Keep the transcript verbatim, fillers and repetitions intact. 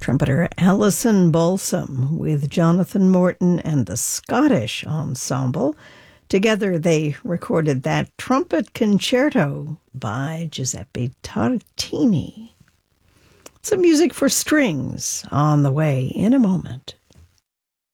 trumpeter Alison Balsam with Jonathan Morton and the Scottish Ensemble. Together they recorded that trumpet concerto by Giuseppe Tartini. Some music for strings on the way in a moment.